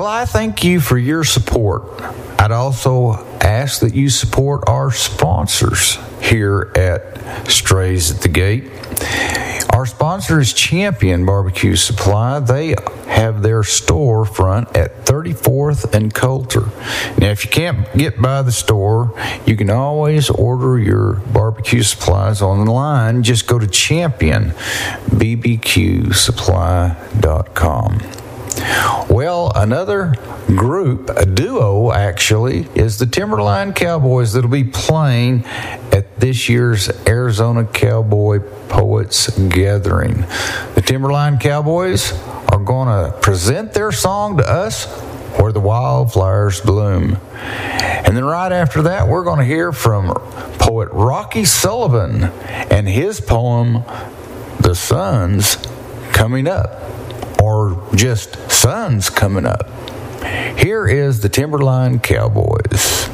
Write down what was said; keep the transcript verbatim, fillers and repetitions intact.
Well, I thank you for your support. I'd also ask that you support our sponsors here at Strays at the Gate. Our sponsor is Champion Barbecue Supply. They have their storefront at thirty-fourth and Coulter. Now, if you can't get by the store, you can always order your barbecue supplies online. Just go to champion b b q supply dot com. Well, another group, a duo actually, is the Timberline Cowboys that'll be playing at this year's Arizona Cowboy Poets Gathering. The Timberline Cowboys are going to present their song to us, Where the Wildflowers Bloom. And then right after that, we're going to hear from poet Rocky Sullivan and his poem, The Sun's Coming Up. Or just Sun's Coming Up. Here is the Timberline Cowboys.